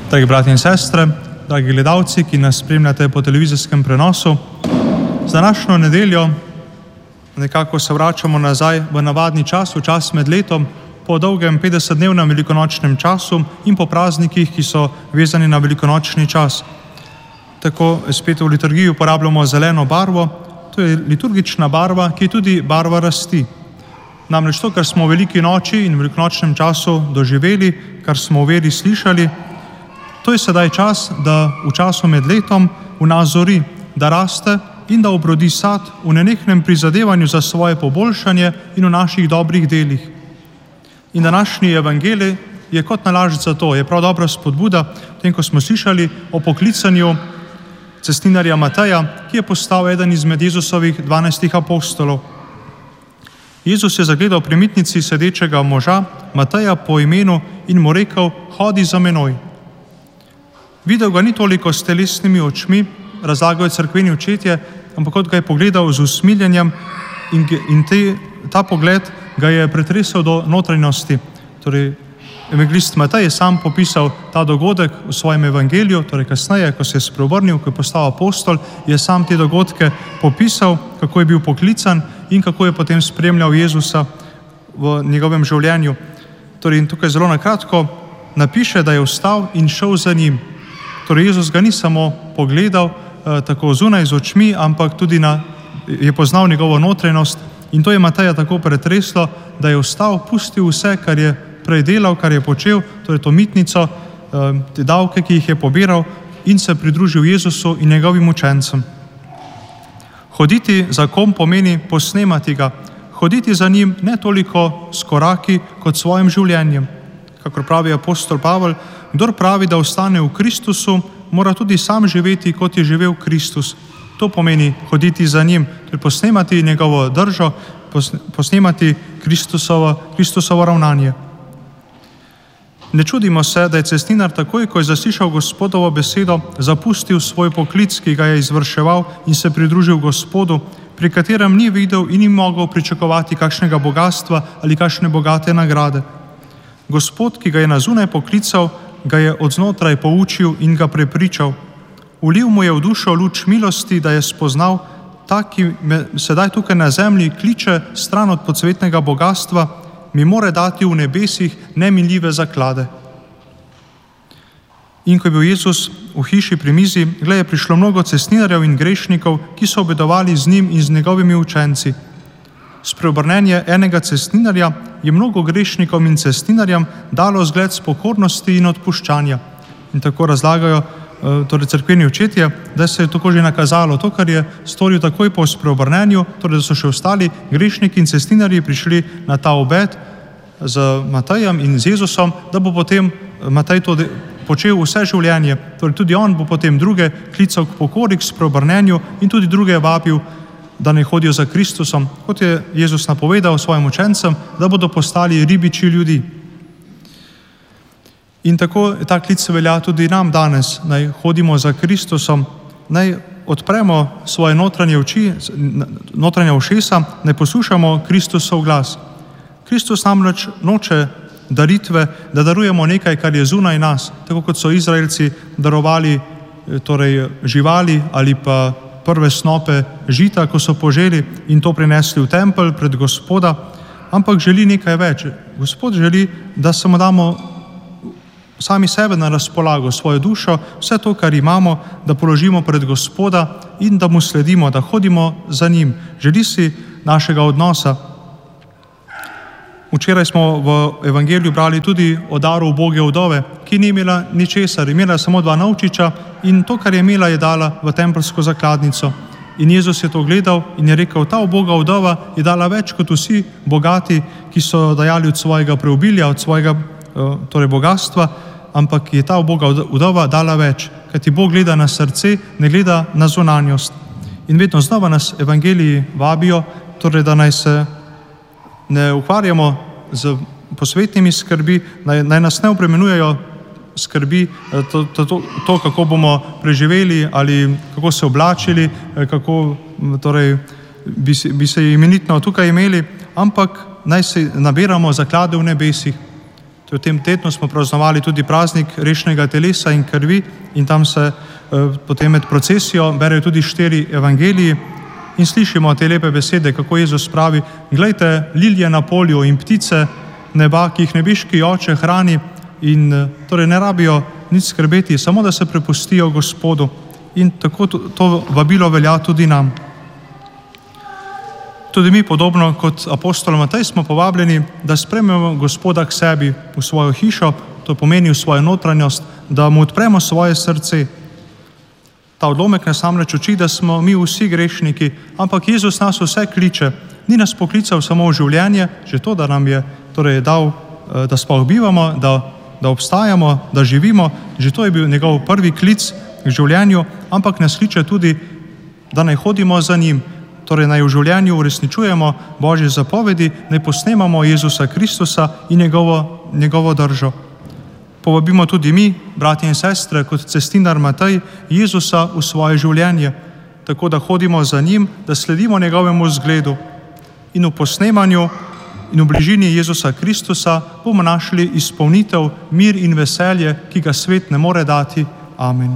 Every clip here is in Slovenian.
Dragi bratje in sestre, dragi gledalci, ki nas spremljate po televizijskem prenosu, z današnjo nedeljo nekako se vračamo nazaj v navadni čas, v čas med letom, po dolgem 50-dnevnem velikonočnem času in po praznikih, ki so vezani na velikonočni čas. Tako spet v liturgiji uporabljamo zeleno barvo, to je liturgična barva, ki je tudi barva rasti. Namreč to, kar smo v veliki noči in v velikonočnem času doživeli, kar smo v veri slišali, to je sedaj čas, da v času med letom v nas zori, da raste in da obrodi sad v nenehnem prizadevanju za svoje poboljšanje in v naših dobrih delih. In današnji evangelij je kot nalašč za to, je prav dobra spodbuda, tem, ko smo slišali o poklicanju cestninarja Mateja, ki je postal eden izmed Jezusovih 12 apostolov. Jezus je zagledal pri mitnici sedečega moža Mateja po imenu in mu rekel: hodi za menoj. Videl ga ni toliko s telesnimi očmi, razlagajo cerkveni očetje, ampak kot ga je pogledal z usmiljenjem in ta pogled ga je pretresel do notranjosti. Torej, evangelist Matej je sam popisal ta dogodek v svojem evangeliju, torej kasneje, ko se je spreobrnil, ko je postal apostol, je sam te dogodke popisal, kako je bil poklican in kako je potem spremljal Jezusa v njegovem življenju. Torej, in tukaj zelo na kratko napiše, da je vstal in šel za njim. Torej, Jezus ga ni samo pogledal tako zunaj z očmi, ampak tudi je poznal njegovo notranjost in to je Mateja tako pretreslo, da je vstal, pustil vse, kar je prej delal, kar je počel, torej to mitnico, te davke, ki jih je pobiral, in se pridružil Jezusu in njegovim učencem. Hoditi za kom pomeni posnemati ga, hoditi za njim ne toliko s koraki kot svojim življenjem. Kakor pravi apostol Pavel, kdor pravi, da ostane v Kristusu, mora tudi sam živeti, kot je živel Kristus. To pomeni hoditi za njim, torej posnemati njegovo držo, posnemati Kristusovo ravnanje. Ne čudimo se, da je cestninar takoj, ko je zaslišal Gospodovo besedo, zapustil svoj poklic, ki ga je izvrševal, in se pridružil Gospodu, pri katerem ni videl in ni mogel pričakovati kakšnega bogastva ali kakšne bogate nagrade. Gospod, ki ga je na zunaj poklical, ga je od znotraj poučil in ga prepričal. Ulil mu je v dušo luč milosti, da je spoznal, ta, ki me sedaj tukaj na zemlji kliče stran od podsvetnega bogastva, mi more dati v nebesih neminljive zaklade. In ko je bil Jezus v hiši pri mizi, glej, je prišlo mnogo cestninarjev in grešnikov, ki so obedovali z njim in z njegovimi učenci. Spreobrnenje enega cestninarja je mnogo grešnikom in cestninarjem dalo zgled spokornosti in odpuščanja. In tako razlagajo torej cerkveni očetje, da se je tako že nakazalo to, kar je storil takoj po spreobrnenju, torej da so še ostali grešniki in cestninarji prišli na ta obed z Matejem in z Jezusom, da bo potem Matej to počel vse življenje. Torej tudi on bo potem druge klical k pokori, k spreobrnenju in tudi druge vabil, da ne hodijo za Kristusom, kot je Jezus napovedal svojim učencem, da bodo postali ribiči ljudi. In tako ta klic velja tudi nam danes, naj hodimo za Kristusom, naj odpremo svoje notranje oči, notranja ušesa, naj poslušamo Kristusov glas. Kristus namreč noče daritve, da darujemo nekaj, kar je zunaj nas, tako kot so Izraelci darovali torej živali ali pa prve snope žita, ko so poželi in to prinesli v tempelj pred Gospoda, ampak želi nekaj več. Gospod želi, da se mu damo sami sebe na razpolago, svojo dušo, vse to, kar imamo, da položimo pred Gospoda in da mu sledimo, da hodimo za njim. Želi si našega odnosa. Včeraj smo v evangeliju brali tudi o daru uboge vdove, ki ni imela ničesar, imela samo 2 novčiča in to, kar je imela, je dala v tempeljsko zakladnico. In Jezus je to gledal in je rekel, ta uboga vdova je dala več kot vsi bogati, ki so dajali od svojega preobilja, od svojega torej bogatstva, ampak je ta uboga vdova dala več, kajti Bog gleda na srce, ne gleda na zunanjost. In vedno znova nas evangeliji vabijo, torej da naj se ne ukvarjamo z posvetnimi skrbi, naj nas ne obremenjujejo skrbi, to, kako bomo preživeli ali kako se oblačili, kako torej, bi se imenitno tukaj imeli, ampak naj se nabiramo zaklade v nebesih. V tem tednu smo praznovali tudi praznik rešnega telesa in krvi in tam se potem med procesijo berejo tudi 4 evangeliji in slišimo te lepe besede, kako Jezus pravi: glejte, lilije na polju in ptice neba, ki jih nebeški oče hrani in torej ne rabijo nič skrbeti, samo da se prepustijo Gospodu. In tako to vabilo velja tudi nam. Tudi mi, podobno kot apostol Matej, smo povabljeni, da sprejmemo Gospoda k sebi v svojo hišo, to pomeni v svojo notranjost, da mu odpremo svoje srce. Ta odlomek nas namreč uči, da smo mi vsi grešniki, ampak Jezus nas vse kliče. Ni nas poklical samo v življenje, že to, da nam je torej dal, da sploh bivamo, da obstajamo, da živimo, že to je bil njegov prvi klic k življenju, ampak nas kliče tudi, da naj hodimo za njim. Torej naj v življenju uresničujemo Božje zapovedi, naj posnemamo Jezusa Kristusa in njegovo držo. Povabimo tudi mi, bratje in sestre, kot cestinar Matej, Jezusa v svoje življenje, tako da hodimo za njim, da sledimo njegovemu zgledu. In v posnemanju in v bližini Jezusa Kristusa bomo našli izpolnitev, mir in veselje, ki ga svet ne more dati. Amen.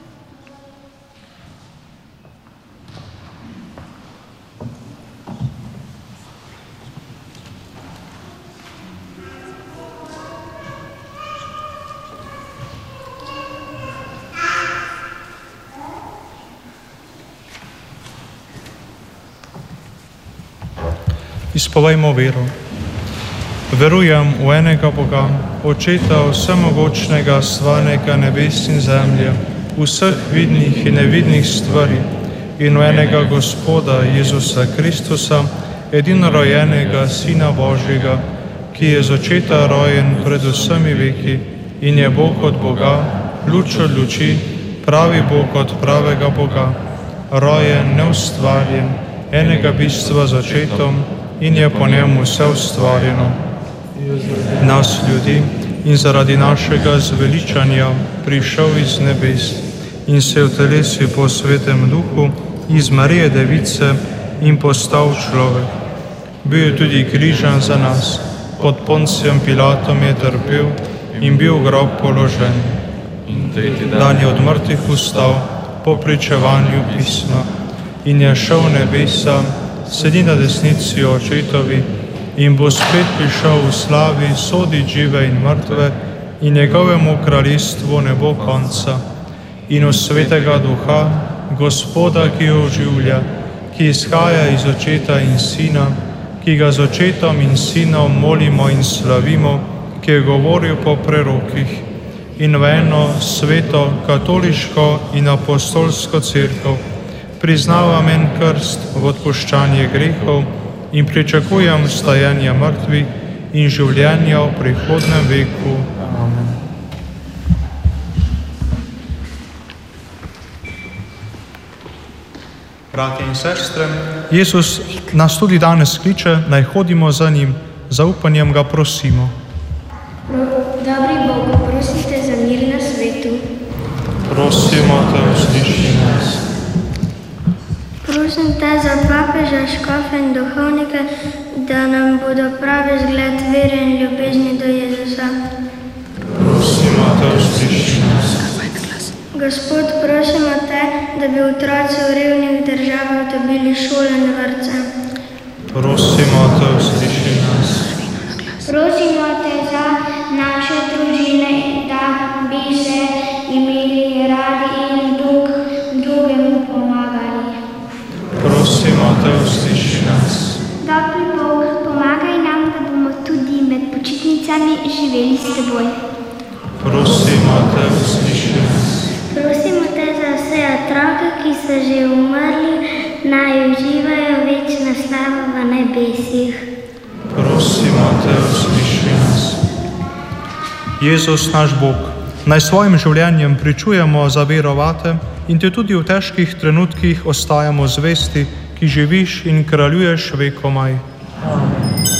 Izpovejmo vero. Verujem v enega Boga, Očeta vsemogočnega, stvarnega nebes in zemlje, vseh vidnih in nevidnih stvari, in v enega Gospoda Jezusa Kristusa, edinorojenega Sina Božjega, ki je z očeta rojen pred vsemi veki in je Bog od Boga, luč od luči, pravi Bog od pravega Boga, rojen, neustvarjen, enega bistva z očetom, in je po njemu vse ustvarjeno. Nas ljudi in zaradi našega zveličanja prišel iz nebes in se utelesil po Svetem Duhu iz Marije Device in postal človek. Bil je tudi križan za nas, pod Poncijom Pilatom je trpel in bil v grob položen. Dan je od mrtvih vstal po pričevanju pisma in je šel v nebesa, sedi na desnici očetovi in bo spet prišel v slavi soditi žive in mrtve in njegovemu kraljestvu ne bo konca. In v Svetega Duha, Gospoda, ki jo oživlja, ki izhaja iz očeta in sina, ki ga z očetom in sinom molimo in slavimo, ki je govoril po prerokih, in v eno sveto, katoliško in apostolsko cerkev, priznavam en krst v odpuščanje grehov in pričakujem vstajenja mrtvih in življenja v prihodnem veku. Amen. Bratje in sestre, Jezus nas tudi danes kliče, naj hodimo za njim, z upanjem ga prosimo. Dobri Bog, prosite za mir na svetu. Prosimo te, usliši nas. Prosim te za papeža, škofe in duhovnike, da nam bodo pravi zgled vere in ljubezni do Jezusa. Prosimo te, usliši nas. Gospod, prosimo te, da bi otroci v revnih državah dobili šole in vrtce. Prosimo te, usliši nas. Prosimo te za naše družine, da bi se imeli radi in drugemu pomagali. Prosimo te, usliši nas. Dobri Bog, pomagaj nam, da bomo tudi med počitnicami živeli s teboj. Prosimo te, usliši nas. Prosimo te za vse otroke, ki so že umrli, naj uživajo večna slava v nebesih. Prosimo te, usliši nas. Jezus, naš Bog, naj svojim življenjem pričujemo za vero vate in te tudi v težkih trenutkih ostajamo zvesti, ki živiš in kraljuješ vekomaj. Amen.